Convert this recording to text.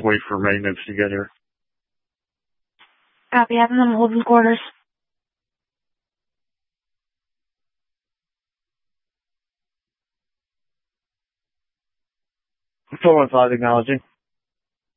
wait for maintenance to get here. Copy, having them holding quarters. Control 1-5, acknowledging.